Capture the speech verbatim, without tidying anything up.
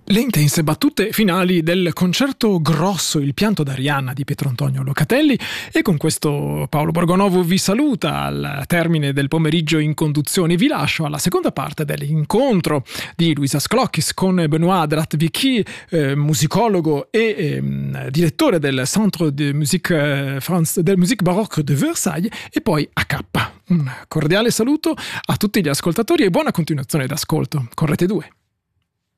Le intense battute finali del concerto grosso Il pianto d'Arianna di Pietro Antonio Locatelli, e con questo Paolo Borgonovo vi saluta al termine del pomeriggio in conduzione. Vi lascio alla seconda parte dell'incontro di Luisa Sclocchis con Benoît Dratvicky, eh, musicologo e eh, direttore del Centre de Musique, France, del Musique Baroque de Versailles, e poi A K. Un cordiale saluto a tutti gli ascoltatori e buona continuazione d'ascolto con Rete due.